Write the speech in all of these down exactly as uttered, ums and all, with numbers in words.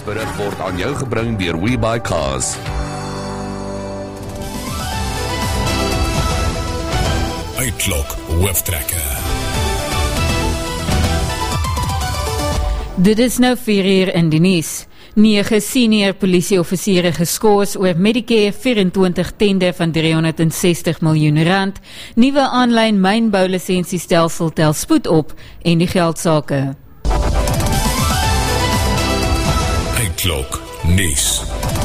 nuusberig word aan jou gebring deur WeBuyCars. Uitklok hooftrekker. Dit is nou vier uur in die nuus. Nege senior polisieoffisiere geskort oor Medicare vyf-en-twintig tender van driehonderdsestig miljoen rand, nuwe aanlyn mynboulisensiestelsel tel spoed op en die geldsake. Uitklok nuus.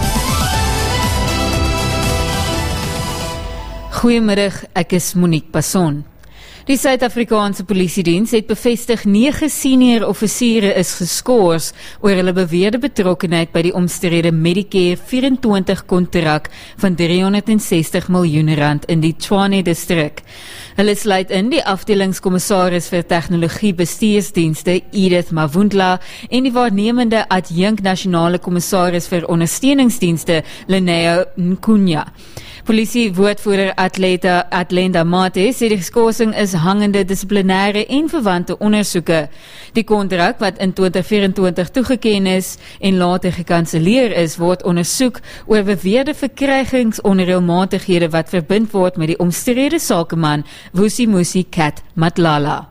Goeiemiddag, ek is Monique Passon. Die Suid-Afrikaanse Polisiediens het bevestig nege senior offisiere is geskort oor hulle beweerde betrokkenheid by die omstrede Medicare vyf-en-twintig kontrak van driehonderdsestig miljoen rand in die Tshwane distrik. Hulle sluit in die afdelingskommissaris vir tegnologie bestuursdienste Edith Mavundla en die waarnemende adjunk nasionale kommissaris vir ondersteuningsdienste Leneo Nkunya. Polisie-woordvoerder Atleta Atlenda Mate sê die skorsing is hangende dissiplinêre en verwante ondersoeke. Die kontrak wat in twintig vyf-en-twintig toegeken is en later gekanselleer is, word ondersoek oor beweerde verkrygingsonreëlmatighede wat verbind word met die omstrede sakeman Vusi Musi Cat Matlala.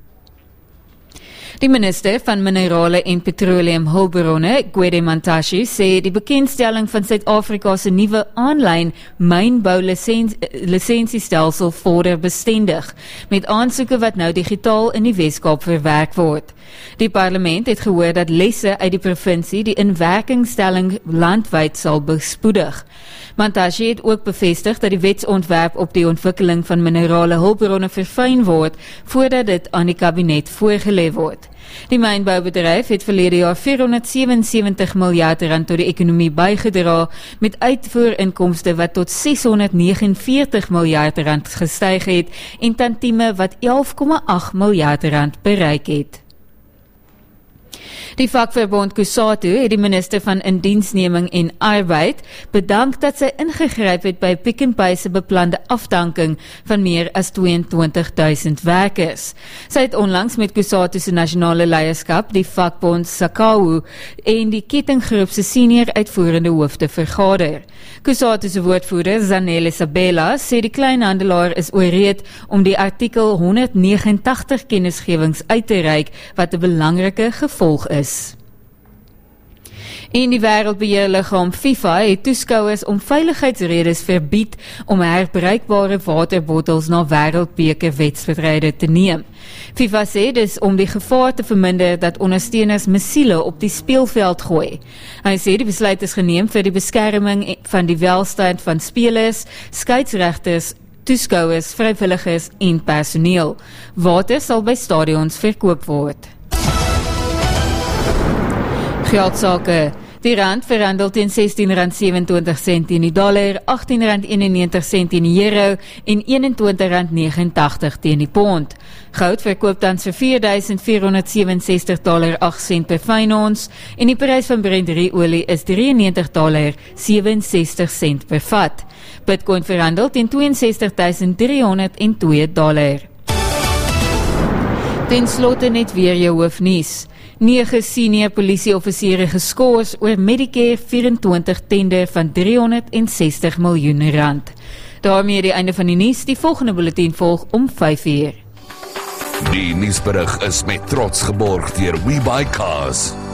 Die minister van Minerale en Petroleum Hulpbronne, Gwede Mantashe, sê die bekendstelling van Suid-Afrika se nuwe aanlyn mynboulisensiestelsel vorder bestendig, met aansoeke wat nou digitaal in die Weskaap verwerk word. Die parlement het gehoor dat lesse uit die provinsie die inwerkingstelling landwyd sal bespoedig. Mantashe het ook bevestig dat die wetsontwerp op die ontwikkeling van minerale hulpbronne verfyn word voordat dit aan die kabinet voorgelê word. Die mynboubedryf het verlede jaar vierhonderdsewensewentig miljard rand tot die ekonomie bygedra, met uitvoerinkomste wat tot seshonderdnegenenveertig miljard rand gestyg het en tantieme wat elf komma agt miljard rand bereik het. Die vakverbond Kusatu het die minister van Indiensneming en Arbeid bedank dat sy ingegryp het by Pick n Pay se beplande afdanking van meer as tweeëntwintig duisend werkers. Sy het onlangs met Kusatu se nasionale leierskap, die vakbond Sakau en die kettinggroep se senior uitvoerende hoofde vergader. Kusatu se woordvoerder Zanele Sabela sê die kleinhandelaar is ooreed om die artikel honderdnegenentagtig kennisgewings uit te reik wat 'n belangrike gevolg is. En die wêreldbeheerliggaam FIFA het toeskouers om veiligheidsredes verbied om herbruikbare waterbottels na wêreldbekerwedstryde te neem. FIFA sê dis om die gevaar te verminder dat ondersteuners missiele op die speelveld gooi. Hy sê die besluit is geneem vir die beskerming van die welstand van spelers, skeieregters, toeskouers, vrywilligers en personeel. Water sal by stadions verkoop word. Geldsake. Die rand verhandel teen sestien rand sewenentwintig sent teen die dollar, agttien rand eenennegentig sent teen die euro en eenentwintig rand negenentagtig teen die pond. Goud verkoop tans vir vier duisend vierhonderdsewenensestig dollar agt sent per fyn ons en die prys van Brent olie is drieënnegentig dollar sewenensestig sent per vat. Bitcoin verhandel teen tweeënsestig duisend driehonderdtwee dollar. Ten slotte net weer jou hoofnuus. Nege senior polisieoffisiere geskort oor Medicare vyf-en-twintig tender van driehonderdsestig miljoen rand. Daarmee die einde van die nuus. Die volgende bulletin volg om vyf uur. Die nuusberig is met trots geborg deur WeBuyCars.